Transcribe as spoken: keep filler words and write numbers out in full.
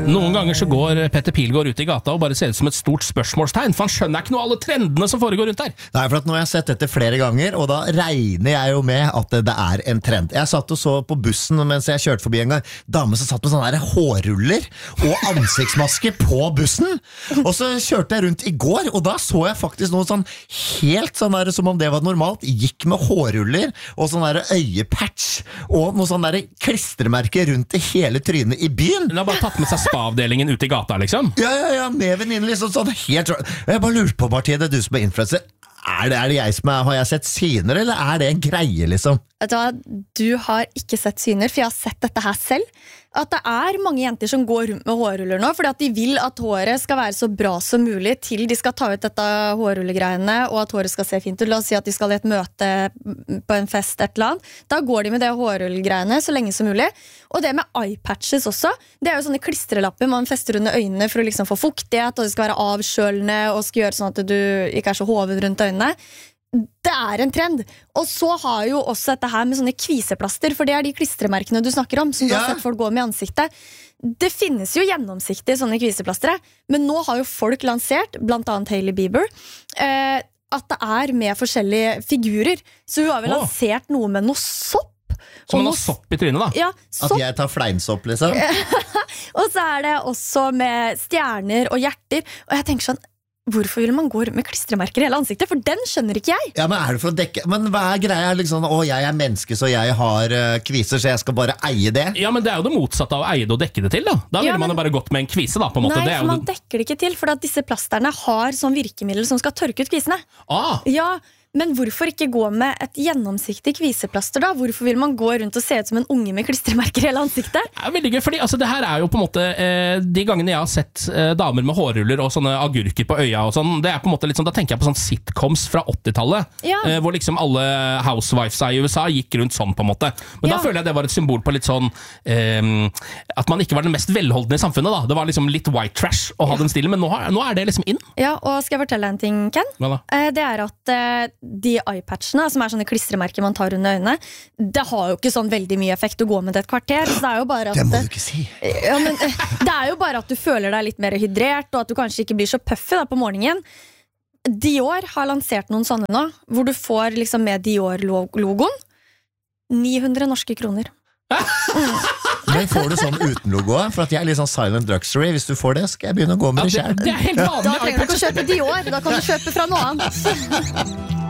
Noen ganger så går Petter Pilgaard ut i gata og bare ser ut som et stort spørsmålstegn, for han skjønner ikke noe av alle trendene som foregår rundt der. Nei, for at nå har jeg sett dette flere ganger, og da regner jeg jo med at det, det er en trend. Jeg satt og så på bussen mens jeg kjørte forbi en gang, dame som satt med sånne her hårruller og ansiktsmaske på bussen, og så kjørte jeg rundt i går, og da så jeg faktisk noe sånn helt sånn der, som om det var normalt, gikk med hårruller og sånn der øyepatch, og noe sånn der klistremerke rundt i hele trynet i byen. Hun har bare tatt med seg spa-avdelingen ut i gata, liksom. Ja, ja, ja, med venninnen liksom sånn helt sånn. Jeg bare lurte på, Martin, det er du som er influencer. Er det, er det jeg som er, har jeg sett syner, eller er det en greie, liksom? Vet du hva, du har ikke sett syner, for jeg har sett dette her selv. At det er mange jenter som går rundt med hårruller nå, fordi at de vil at håret skal være så bra som mulig til de skal ta ut dette hårrullegreiene, og at håret skal se fint ut. La oss si at de skal i et møte på en fest et eller annet. Da går de med det hårrullegreiene så lenge som mulig. Og det med eyepatches også. Det er jo sånne klistrelapper man fester under øynene for å liksom få fuktighet, og det skal være avkjølende, og skal gjøre sånn at du ikke er så hoven rundt øynene. Det er en trend. Og så har jo også dette her med sånne kviseplaster, for det er de klistremerkene du snakker om, som du ja. har sett folk gå med i ansiktet. Det finnes jo gjennomsiktige sånne kviseplastere, men nå har jo folk lansert, blant annet Hailey Bieber, eh, at det er med forskjellige figurer. Så hun har vel Åh. lansert noe med noe sopp. Som man har sopp i trynet, da. Ja, sopp. At jeg tar fleinsopp, liksom? Og så er det også med stjerner og hjerter. Og jeg tenker sånn, hvorfor vil man gå med klistremerker i hele ansiktet? For den skjønner ikke jeg. Ja, men er det for å dekke? Men hva er greia? Liksom, å, jeg er menneske, så jeg har uh, kviser, så jeg skal bare eie det? Ja, men det er jo det motsatte av å eie det og dekke det til, da. Da ville Ja, men- man jo bare gått med en kvise, da, på en måte. Nei, det er for jo man dekker det ikke til, for at disse plasterne har sånn virkemiddel som skal tørke ut kvisene. Ah, Ja, men hvorfor ikke gå med et gjennomsiktig kviseplaster da? Hvorfor vil man gå rundt og se ut som en unge med klistremerker i hele ansiktet? det er veldig gøy, fordi altså, det her er jo på en måte eh, de gangene jeg har sett eh, damer med hårruller og sånne agurker på øya og sånn, det er på en måte litt sånn, da tenker jeg på sånn sitcoms fra åttitallet, Ja. eh, hvor liksom alle housewives i U S A gikk rundt sånn på en måte. Men Ja. da føler jeg det var et symbol på litt sånn eh, at man ikke var den mest velholdne i samfunnet, da. Det var liksom litt white trash å ha den stilen, men nå, har, nå er det liksom inn. Ja, og skal jeg fortelle deg en ting, Ken? Hva da? Eh, Det er at eh, de iPatchene, som er sånne klistremerker man tar under øynene, det har jo ikke sånn veldig mye effekt å gå med det et kvarter, så det er jo bare at Det må du ikke si. Ja, men eh, det er jo bare at du føler deg litt mer hydrert, og at du kanskje ikke blir så puffy da på morgenen. Dior har lansert noen sånne nå, hvor du får liksom med Dior-logoen ni hundre norske kroner. Men får du sånn uten logo? For at jeg er litt sånn silent luxury. Hvis du får det, skal jeg begynne å gå med det Ja, selv. det, det er helt vanlig. Da trenger du ikke å kjøpe Dior, da kan du kjøpe fra noe annet.